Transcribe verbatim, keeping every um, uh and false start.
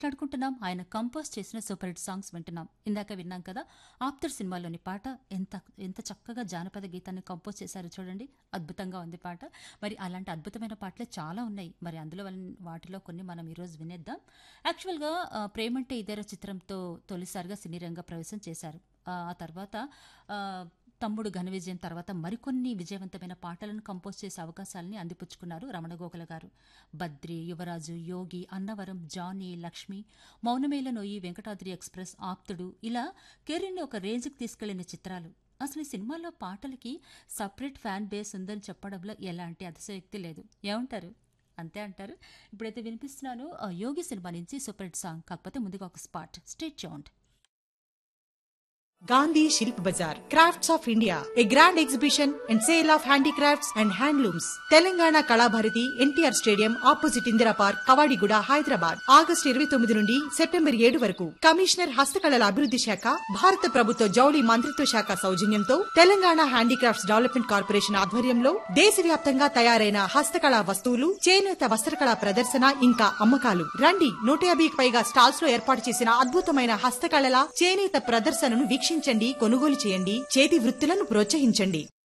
మాట్లాడుకుంటున్నాం. ఆయన కంపోజ్ చేసిన సూపర్ హిట్ సాంగ్స్ వింటున్నాం. ఇందాక విన్నాం కదా, ఆప్తర్ సినిమాలోని పాట. ఎంత ఎంత చక్కగా జానపద గీతాన్ని కంపోజ్ చేశారో చూడండి. అద్భుతంగా ఉంది పాట. మరి అలాంటి అద్భుతమైన పాటలే చాలా ఉన్నాయి. మరి అందులో వల్ల- వాటిలో కొన్ని మనం ఈరోజు వినేద్దాం. యాక్చువల్గా ఆ, ప్రేమంటే ఇదేరా చిత్రంతో తొలిసారిగా సినీ రంగ ప్రవేశం చేశారు. ఆ ఆ తర్వాత ఆ, తమ్ముడు ఘన విజయం తర్వాత మరికొన్ని విజయవంతమైన పాటలను కంపోజ్ చేసే అవకాశాలని అందిపుచ్చుకున్నారు రమణ గోఖల గారు. బద్రి, యువరాజు, యోగి, అన్నవరం, జానీ, లక్ష్మి, మౌనమేల నొయ్యి, వెంకటాద్రి ఎక్స్ప్రెస్, ఆప్తుడు ఇలా కెరీర్ని ఒక రేంజ్కి తీసుకెళ్లిన చిత్రాలు. అసలు ఈ సినిమాలో పాటలకి సపరేట్ ఫ్యాన్ బేస్ ఉందని చెప్పడంలో ఎలాంటి అతిశయోక్తి లేదు. ఏమంటారు? అంతే అంటారు. ఇప్పుడైతే వినిపిస్తున్నాను ఆ, యోగి సినిమా నుంచి సూపర్ హిట్ సాంగ్. కాకపోతే ముందుగా ఒక స్పాట్. స్టేట్ చూడండి. Gandhi Shilp Bazaar, Crafts of India, a grand exhibition and sale of handicrafts and handlooms. Telangana Kalabharati NTR stadium opposite Indira park, Kavadiguda, Hyderabad. August ఇరవై తొమ్మిది నుండి సెప్టెంబర్ ఏడు వరకు. కమిషనర్ హస్తకళల అభివృద్ధి శాఖ, భారత ప్రభుత్వ జౌళి మంత్రిత్వ శాఖ సౌజన్యంతో తెలంగాణ హ్యాండీక్రాఫ్ట్స్ డెవలప్మెంట్ కార్పొరేషన్ ఆధ్వర్యంలో దేశవ్యాప్తంగా తయారైన హస్తకళా వస్తువులు, చేనేత వస్త్రకళా ప్రదర్శన ఇంకా అమ్మకాలు. రండి, నూట యాభైకి పైగా స్టాల్స్ లో ఏర్పాటు చేసిన అద్భుతమైన హస్తకళల, చేనేత ప్రదర్శనను వీక్షించండి, కొనుగోలు చేయండి, చేతి వృత్తులను ప్రోత్సహించండి.